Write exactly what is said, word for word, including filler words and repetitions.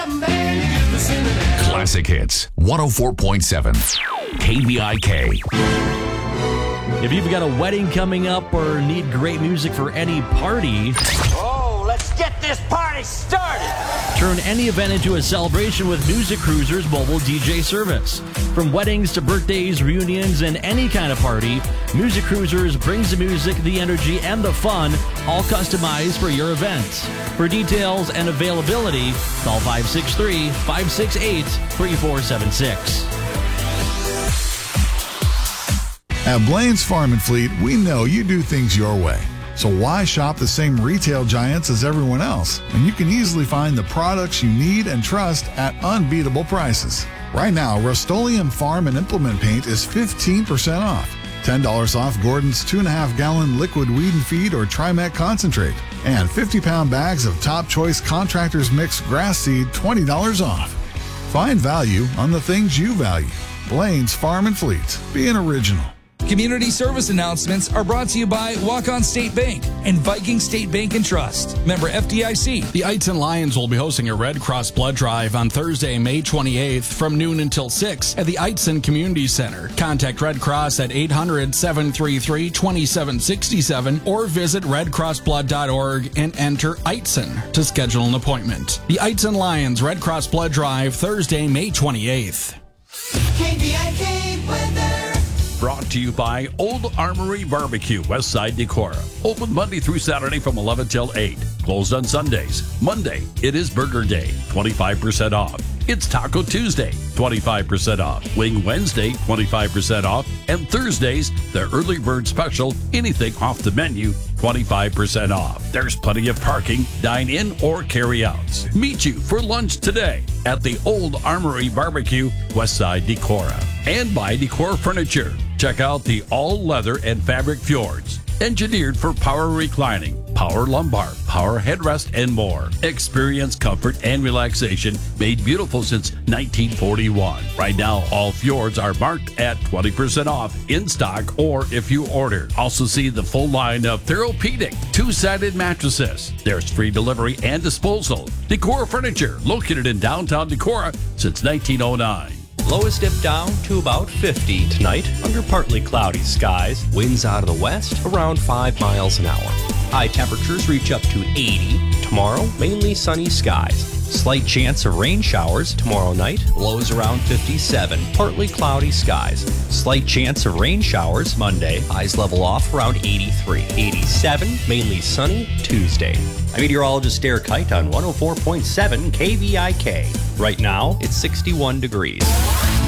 Classic Hits, one oh four point seven, K V I K. If you've got a wedding coming up or need great music for any party, oh, let's get this party started. Turn any event into a celebration with Music Cruiser's mobile D J service. From weddings to birthdays, reunions, and any kind of party, Music Cruisers brings the music, the energy, and the fun, all customized for your event. For details and availability, call five six three, five six eight, three four seven six. At Blaine's Farm and Fleet, we know you do things your way. So why shop the same retail giants as everyone else when you can easily find the products you need and trust at unbeatable prices? Right now, Rust-Oleum Farm and Implement Paint is fifteen percent off. ten dollars off Gordon's two point five gallon liquid weed and feed or Trimet concentrate. And fifty pound bags of Top Choice Contractors Mix grass seed, twenty dollars off. Find value on the things you value. Blaine's Farm and Fleet. Be an original. Community service announcements are brought to you by Walk-On State Bank and Viking State Bank and Trust. Member F D I C. The Eitzen Lions will be hosting a Red Cross blood drive on Thursday, May twenty-eighth from noon until six at the Eitzen Community Center. Contact Red Cross at eight hundred, seven three three, two seven six seven or visit red cross blood dot org and enter Eitzen to schedule an appointment. The Eitzen Lions Red Cross blood drive Thursday, May twenty-eighth. K V I K weather. Brought to you by Old Armory Barbecue, Westside Decorah. Open Monday through Saturday from eleven till eight. Closed on Sundays. Monday, it is Burger Day, twenty-five percent off. It's Taco Tuesday, twenty-five percent off. Wing Wednesday, twenty-five percent off. And Thursdays, the early bird special, anything off the menu, twenty-five percent off. There's plenty of parking, dine in or carry outs. Meet you for lunch today at the Old Armory Barbecue, Westside Decorah. And by Decor Furniture. Check out the all-leather and fabric fjords. Engineered for power reclining, power lumbar, power headrest, and more. Experience comfort and relaxation made beautiful since nineteen forty-one. Right now, all fjords are marked at twenty percent off in stock or if you order. Also see the full line of Therapeutic two-sided mattresses. There's free delivery and disposal. Decor Furniture, located in downtown Decorah since nineteen oh nine. Lows dip down to about fifty tonight under partly cloudy skies. Winds out of the west around five miles an hour. High temperatures reach up to eighty. Tomorrow, mainly sunny skies. Slight chance of rain showers tomorrow night. Lows around fifty-seven. Partly cloudy skies. Slight chance of rain showers Monday. Highs level off around eighty-three. eighty-seven. Mainly sunny Tuesday. I'm meteorologist Derek Kite on one oh four point seven K V I K. Right now, it's sixty-one degrees.